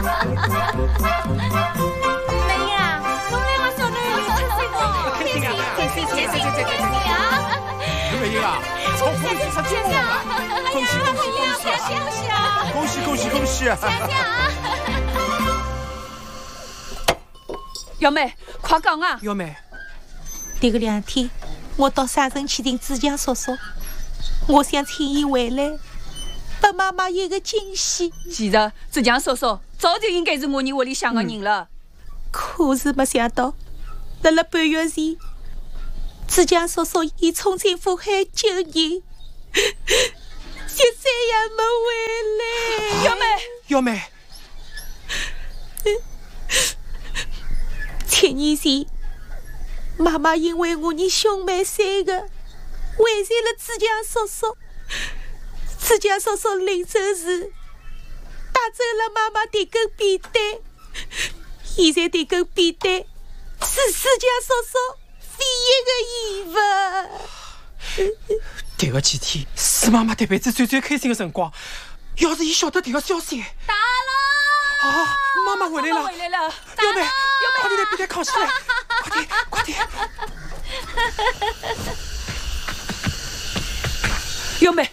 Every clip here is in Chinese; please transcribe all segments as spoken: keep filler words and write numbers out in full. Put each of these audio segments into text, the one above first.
妹呀，我两个小囡儿开心啊！ 开心开心开心开心啊！ 妹呀，从红旗出金光了！恭喜恭喜恭喜啊！恭喜恭喜恭喜！ 幺妹，快讲啊！ 幺妹， 这个两天我到沙城去听志强叔叔，我想请伊回来，给妈妈一个惊喜。 其实志强叔叔早就应该是我你屋里向的人了， 可是没想到，辣辣半月前，志强叔叔伊冲进火海救人，就再也没回来。 幺妹， 幺妹， 七年前，妈妈因为我们兄妹三个为难了志强叔叔，志强叔叔临走时带走了妈妈这根扁担，现在这根扁担是志强叔叔唯一的遗物。 这个几天是妈妈这辈子最最开心的辰光。要是伊晓得这个消息， 大郎， 啊，妈妈回来了！ 回来了！ 幺妹，快点把扁担扛起来！快点，快点！ 幺妹，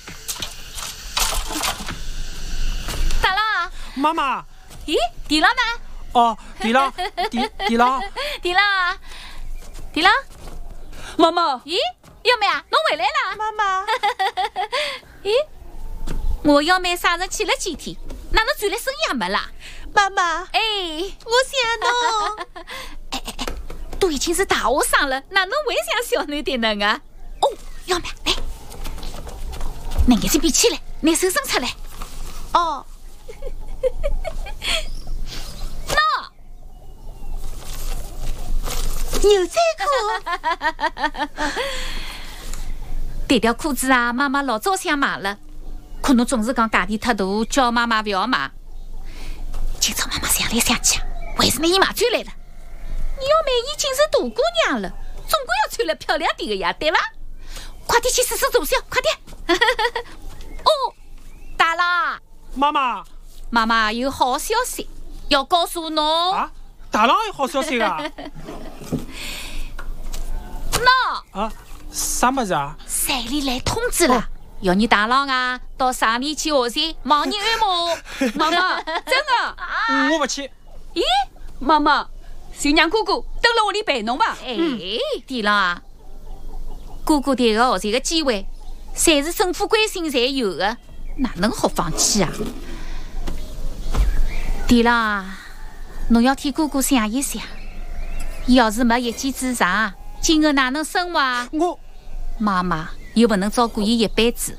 大郎， 妈妈， 咦，地郎呢？ 哦，地郎，地地郎， 地郎，地郎， 妈妈， 咦，幺妹啊，侬回来了？ 妈妈， 咦，我幺妹生日去了几天，哪能转来声音也没啦？ 妈妈， 哎， 我想侬。 哎哎哎，都已经是大学生了，哪能会像小囡的能啊？哦，幺妹，来，拿眼睛闭起来，拿手伸出来。 哦， 喏， 牛仔裤。 这条裤子啊，妈妈老早想买了，可侬总是讲价钿太大，叫妈妈不要买。今朝妈妈想来想去，还是拿伊买转来了。你要妹已经是大姑娘了，总归要穿了漂亮点的呀，对吧？快点去试试大小，快点！哦，大郎， 妈妈， 妈妈有好消息要告诉侬。 啊，大郎有好消息啊！ 喏， 啊，啥么子啊？ 山里来通知了。要你大郎啊，到山里去学习盲人按摩。 妈妈，真的？ 我不去。 咦， 妈妈，就让姑姑等了屋里陪侬吧。 哎，地郎啊，哥哥这个学习的机会，侪是政府关心才有的，哪能好放弃啊？地郎啊，侬要替哥哥想一想，要是没一技之长，今后哪能生活啊？ 我妈妈又不能照顾伊一辈子。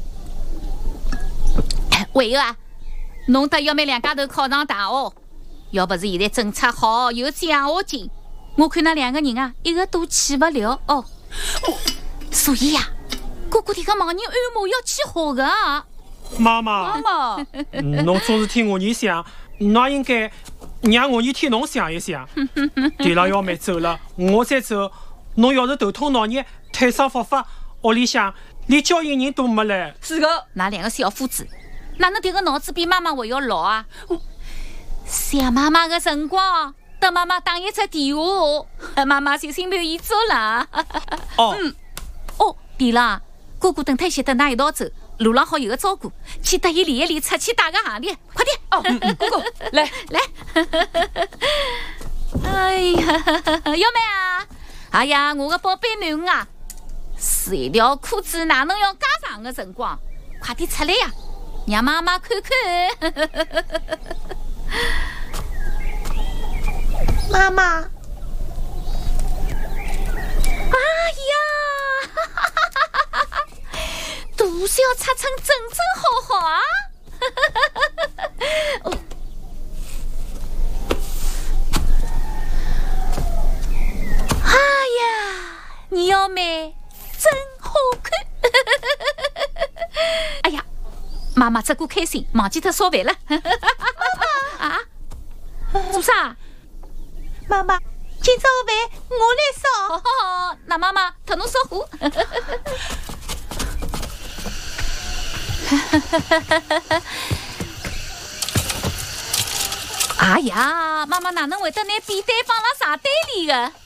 还有啊，侬得要妹两家头考上大学，要不是现在政策好，有奖学金，我看那两个人啊，一个都去不了哦。所以呀、啊，哥哥这个盲人按摩要去学的啊。 妈妈， 妈妈， 侬总是替我儿想，那应该让我儿替侬想一想。地郎要妹走了，我再走，侬要是头痛脑热，腿伤复发，屋里向连教育人都没了。 是的， 那两个小伙子，哪能这个脑子比妈妈还要老啊？想妈妈的辰光，等妈妈打一只电话，妈妈就心满意足了。 哦， 嗯，哦，对了，哥哥等他歇等㑚一道走，路上好有个照顾，去搭伊练一练，出去打个行列，快点！ 哦，嗯嗯，姑姑，来来。哎呀，幺妹啊，哎呀，我的宝贝囡啊，这条裤子哪能要加长的辰光？快点出来呀，让妈妈看看。 妈妈， 哎呀，肚小擦成正正好好啊！哎呀，你要妹真好看！哎呀，妈妈这个开心，忘记脱烧饭了。妈妈啊，做啥？ 妈妈，今朝饭我来烧。 好好好，那妈妈特侬烧火。 哎呀，妈妈哪能会得拿扁担放辣茶袋里的？